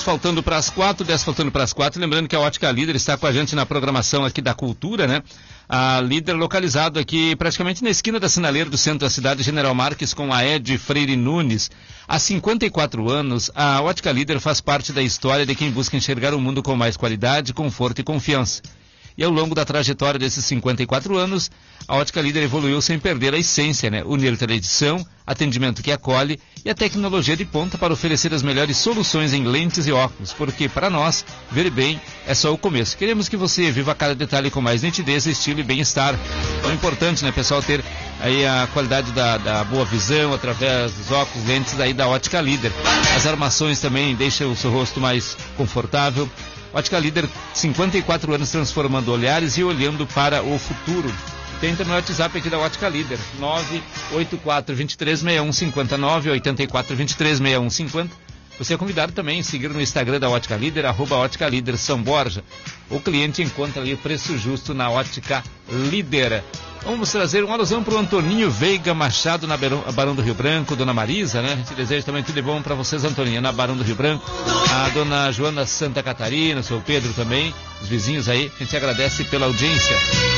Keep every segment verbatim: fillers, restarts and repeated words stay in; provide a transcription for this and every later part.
dez faltando para as quatro, dez faltando para as quatro. Lembrando que a Ótica Líder está com a gente na programação aqui da Cultura, né? A Líder localizado aqui praticamente na esquina da Sinaleira do centro da cidade, General Marques, com a Ed Freire Nunes. Há cinquenta e quatro anos, a Ótica Líder faz parte da história de quem busca enxergar o mundo com mais qualidade, conforto e confiança. E ao longo da trajetória desses cinquenta e quatro anos, a Ótica Líder evoluiu sem perder a essência, né? Unir tradição, atendimento que acolhe e a tecnologia de ponta para oferecer as melhores soluções em lentes e óculos, porque para nós, ver bem é só o começo. Queremos que você viva cada detalhe com mais nitidez, estilo e bem-estar. Então é importante, né, pessoal, ter aí a qualidade da, da boa visão através dos óculos, lentes aí da Ótica Líder. As armações também deixam o seu rosto mais confortável. Ótica Líder, cinquenta e quatro anos transformando olhares e olhando para o futuro. Tem também o WhatsApp aqui da Ótica Líder, nove oito quatro, dois três seis um cinco zero, nove oito quatro, dois três seis um cinco zero. Você é convidado também a seguir no Instagram da Ótica Líder, arroba Ótica Líder São Borja. O cliente encontra ali o preço justo na Ótica Líder. Vamos trazer um alusão para o Antoninho Veiga Machado, na Barão do Rio Branco, Dona Marisa, né? A gente deseja também tudo de bom para vocês, Antoninha, na Barão do Rio Branco. A Dona Joana Santa Catarina, o seu Pedro também, os vizinhos aí, a gente agradece pela audiência.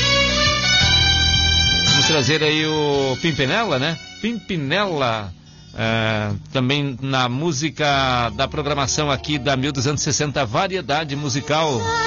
Vamos trazer aí o Pimpinela, né? Pimpinela, é, também na música da programação aqui da mil duzentos e sessenta, variedade musical.